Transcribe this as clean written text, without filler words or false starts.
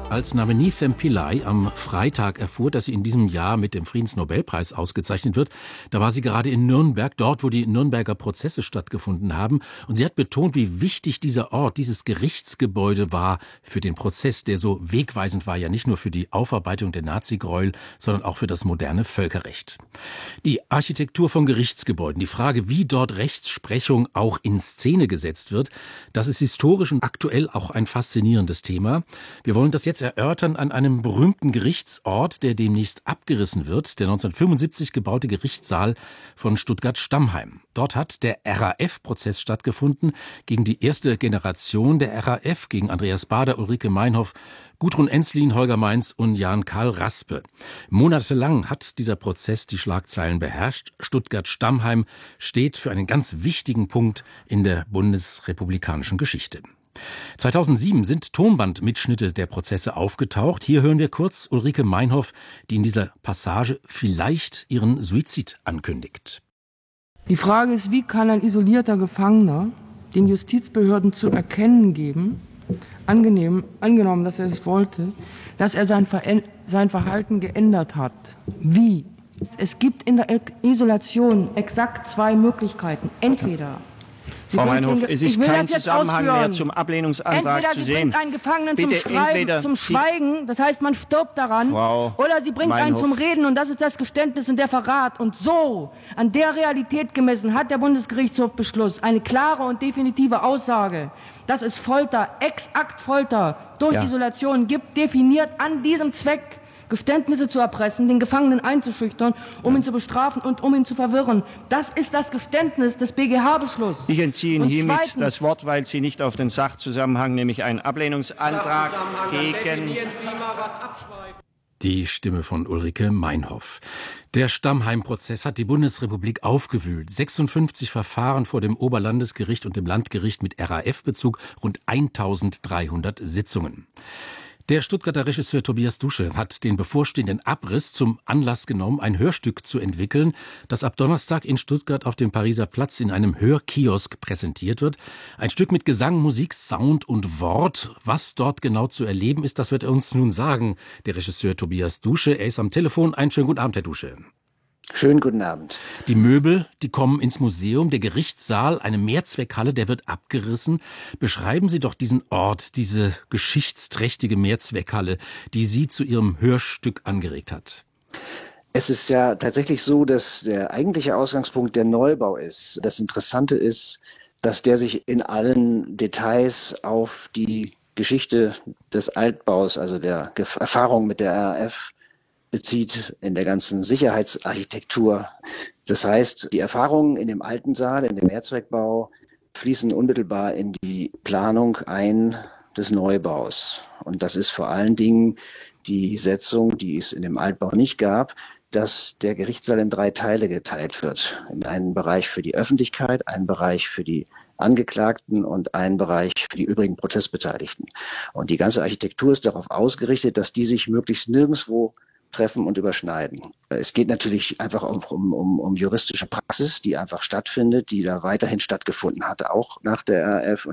Als Navneet Pillay am Freitag erfuhr, dass sie in diesem Jahr mit dem Friedensnobelpreis ausgezeichnet wird, da war sie gerade in Nürnberg, dort, wo die Nürnberger Prozesse stattgefunden haben. Und sie hat betont, wie wichtig dieser Ort, dieses Gerichtsgebäude war für den Prozess, der so wegweisend war, ja nicht nur für die Aufarbeitung der Nazigräuel, sondern auch für das moderne Völkerrecht. Die Architektur von Gerichtsgebäuden, die Frage, wie dort Rechtsprechung auch in Szene gesetzt wird, das ist historisch und aktuell auch ein faszinierendes Thema. Wir wollen das jetzt erörtern an einem berühmten Gerichtsort, der demnächst abgerissen wird, der 1975 gebaute Gerichtssaal von Stuttgart-Stammheim. Dort hat der RAF-Prozess stattgefunden gegen die erste Generation der RAF, gegen Andreas Baader, Ulrike Meinhof, Gudrun Ensslin, Holger Meins und Jan-Karl Raspe. Monatelang hat dieser Prozess die Schlagzeilen beherrscht. Stuttgart-Stammheim steht für einen ganz wichtigen Punkt in der bundesrepublikanischen Geschichte. 2007 sind Tonbandmitschnitte der Prozesse aufgetaucht. Hier hören wir kurz Ulrike Meinhof, die in dieser Passage vielleicht ihren Suizid ankündigt. Die Frage ist, wie kann ein isolierter Gefangener den Justizbehörden zu erkennen geben, angenommen, dass er es wollte, dass er sein Verhalten geändert hat. Wie? Es gibt in der Isolation exakt zwei Möglichkeiten. Entweder Frau Meinhof, es ist kein Zusammenhang mehr zum Ablehnungsantrag zu sehen. Entweder sie bringt einen Gefangenen zum Schweigen, das heißt, man stirbt daran, oder sie bringt einen zum Reden, und das ist das Geständnis und der Verrat. Und so, an der Realität gemessen, hat der Bundesgerichtshof Beschluss eine klare und definitive Aussage, dass es Folter, exakt Folter durch Isolation gibt, definiert an diesem Zweck, Geständnisse zu erpressen, den Gefangenen einzuschüchtern, um ihn zu bestrafen und um ihn zu verwirren. Das ist das Geständnis des BGH-Beschlusses. Ich entziehe Ihnen hiermit das Wort, weil Sie nicht auf den Sachzusammenhang, nämlich einen Ablehnungsantrag gegen... Die Stimme von Ulrike Meinhof. Der Stammheim-Prozess hat die Bundesrepublik aufgewühlt. 56 Verfahren vor dem Oberlandesgericht und dem Landgericht mit RAF-Bezug, rund 1300 Sitzungen. Der Stuttgarter Regisseur Tobias Dusche hat den bevorstehenden Abriss zum Anlass genommen, ein Hörstück zu entwickeln, das ab Donnerstag in Stuttgart auf dem Pariser Platz in einem Hörkiosk präsentiert wird. Ein Stück mit Gesang, Musik, Sound und Wort. Was dort genau zu erleben ist, das wird er uns nun sagen, der Regisseur Tobias Dusche. Er ist am Telefon. Einen schönen guten Abend, Herr Dusche. Schönen guten Abend. Die Möbel, die kommen ins Museum, der Gerichtssaal, eine Mehrzweckhalle, der wird abgerissen. Beschreiben Sie doch diesen Ort, diese geschichtsträchtige Mehrzweckhalle, die Sie zu Ihrem Hörstück angeregt hat. Es ist ja tatsächlich so, dass der eigentliche Ausgangspunkt der Neubau ist. Das Interessante ist, dass der sich in allen Details auf die Geschichte des Altbaus, also der Erfahrung mit der RAF, bezieht, in der ganzen Sicherheitsarchitektur. Das heißt, die Erfahrungen in dem alten Saal, in dem Mehrzweckbau, fließen unmittelbar in die Planung ein des Neubaus. Und das ist vor allen Dingen die Setzung, die es in dem Altbau nicht gab, dass der Gerichtssaal in 3 Teile geteilt wird. In einen Bereich für die Öffentlichkeit, einen Bereich für die Angeklagten und einen Bereich für die übrigen Prozessbeteiligten. Und die ganze Architektur ist darauf ausgerichtet, dass die sich möglichst nirgendwo treffen und überschneiden. Es geht natürlich einfach um juristische Praxis, die einfach stattfindet, die da weiterhin stattgefunden hat, auch nach der RAF.